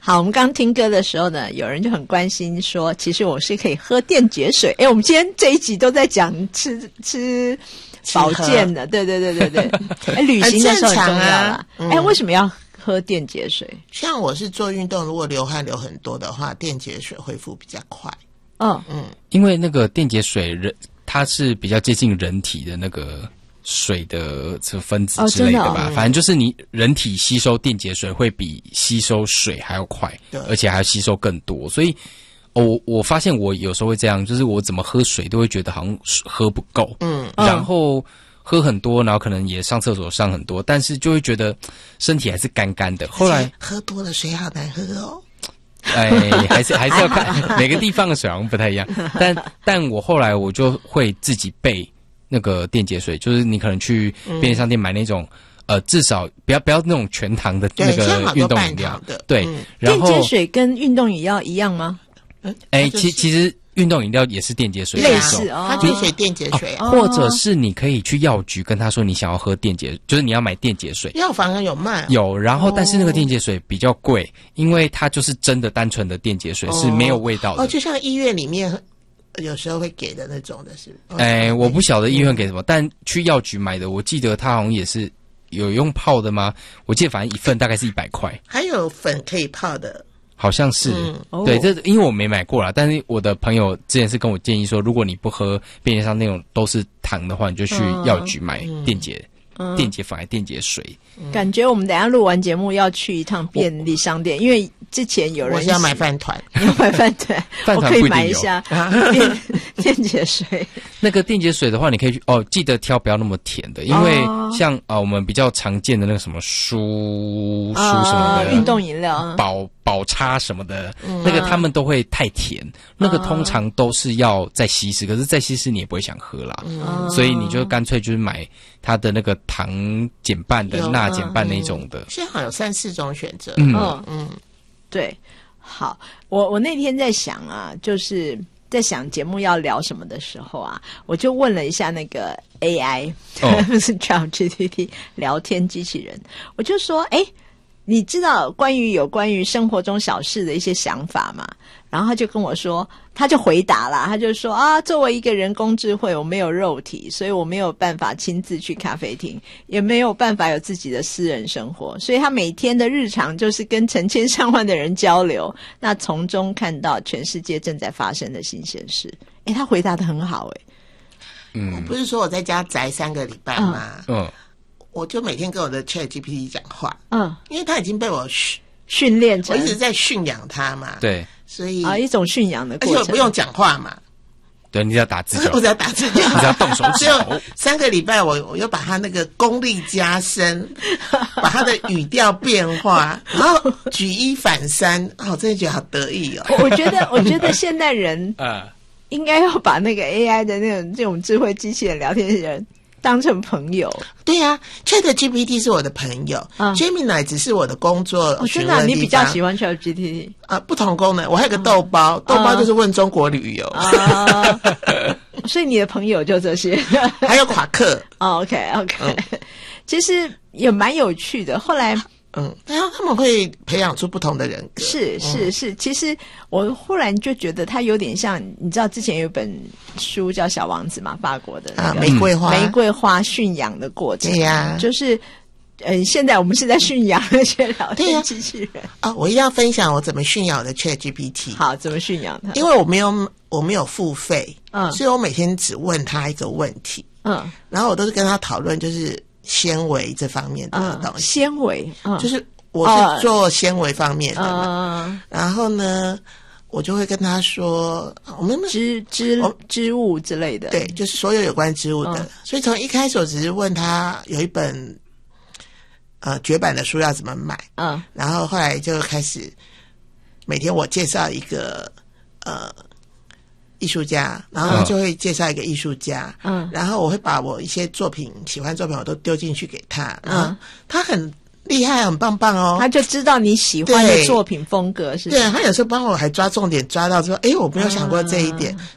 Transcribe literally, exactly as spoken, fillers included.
好，我们刚听歌的时候呢，有人就很关心说，其实我是可以喝电解水。诶，我们今天这一集都在讲吃吃保健的，对对对对对。诶，旅行的时候很重要啦。诶、啊嗯，为什么要喝电解水？ 像我是做运动，如果流汗流很多的话，电解水恢复比较快。 嗯嗯，因为那个电解水人它是比较接近人体的那个水的这分子之类的吧， 哦哦反正就是你人体吸收电解水会比吸收水还要快，而且还要吸收更多，所以哦，我我发现我有时候会这样，就是我怎么喝水都会觉得好像喝不够，嗯，然后喝很多，然后可能也上厕所上很多，但是就会觉得身体还是干干的。后来喝多了水好难喝哦。 哎，还是还是要看每个地方的水好像不太一样，但但我后来我就会自己备那个电解水，就是你可能去便利商店买那种、嗯、呃，至少不要不要那种全糖的那个运动饮料，对、嗯， 然后电解水跟运动饮料一样吗？ 哎、就是，其其实运动饮料也是电解水， 类似哦， 它就是电解水、啊哦，或者是你可以去药局跟他说你想要喝电解，就是你要买电解水， 药房有卖， 有，然后但是那个电解水比较贵，因为它就是真的单纯的电解水，是没有味道的。 哦，就像医院里面有时候会给的那种的是。 哎、我不晓得医院给什么，但去药局买的，我记得它好像也是有用泡的吗？我记得反正一份大概是一百块， 还有粉可以泡的。 好像是、嗯，对，这因为我没买过啦，但是我的朋友之前是跟我建议说，如果你不喝便利商店那种都是糖的话，你就去药局买电解、嗯、电解粉还电解水、 嗯。感觉我们等一下录完节目要去一趟便利商店，因为之前有人我是要买饭团， 要买饭团， 饭团我可以买一下电电解水。 那个电解水的话，你可以去哦，记得挑不要那么甜的，因为像啊、呃、我们比较常见的那个什么舒舒什么的运、呃、动饮料， 宝宝叉什么的、嗯，那个他们都会太甜，嗯、那个通常都是要再稀释，可是再稀释你也不会想喝啦，嗯、所以你就干脆就是买它的那个糖减半的、钠减半那种的。 现在好像有三四种选择， 嗯嗯，对，好，我我那天在想啊，就是在想节目要聊什么的时候啊，我就问了一下那个 A I， 哦、不是 ChatGPT 聊天机器人，我就说，哎。你知道关于有关于生活中小事的一些想法吗？然后他就跟我说，他就回答啦，他就说啊，作为一个人工智慧，我没有肉体，所以我没有办法亲自去咖啡厅，也没有办法有自己的私人生活，所以他每天的日常就是跟成千上万的人交流，那从中看到全世界正在发生的新鲜事。诶，他回答得很好诶。 嗯，我不是说我在家宅三个礼拜吗？ 嗯。 我就每天跟我的 ChatGPT 讲话， 嗯， 因为他已经被我训训练成， 我一直在驯养他嘛， 对， 所以啊，一种驯养的过程， 而且我不用讲话嘛， 对，你只要打字就好， 我只要打字就好， 你只要动手指头。 三个礼拜我，我又把他那个功力加深，把他的语调变化，然后举一反三，哦，我真的觉得好得意哦。 我觉得，我觉得现代人啊，应该要把那个 A I 的那种这种智慧机器人聊天人当成朋友。 对啊 ChatGPT 是我的朋友、嗯、Gemini 只是我的工作询问的地方、 哦、真的、啊、你比较喜欢 ChatGPT 啊？不同功能，我还有个豆包、嗯、豆包就是问中国旅游、 啊、所以你的朋友就这些还有夸克、 哦、OK OK、嗯、其实也蛮有趣的。后来嗯，然后他们会培养出不同的人格。 是是是、嗯，其实我忽然就觉得他有点像，你知道之前有一本书叫《小王子》嘛，法国的、那个、 啊，玫瑰花， 玫瑰花驯养的过程。 对呀、啊， 就是呃，现在我们是在驯养那些聊天机器人啊、哦。我一定要分享我怎么驯养我的 ChatGPT。 好，怎么驯养它？ 因为我没有我没有付费， 嗯， 所以我每天只问他一个问题， 嗯， 然后我都是跟他讨论就是纤维这方面的东西， 纤维、嗯， 就是我是做纤维方面的嘛、嗯，然后呢，我就会跟他说，我们织织织物之类的， 对，就是所有有关织物的。嗯、所以从一开始我只是问他有一本呃绝版的书要怎么买， 嗯， 然后后来就开始每天我介绍一个呃艺术家，然后他就会介绍一个艺术家， 嗯， 然后我会把我一些作品喜欢的作品我都丢进去给他， 嗯， 他很厉害，很棒棒哦， 他就知道你喜欢的作品风格是什么。 对，他有时候帮我还抓重点抓到说，诶，我没有想过这一点、嗯、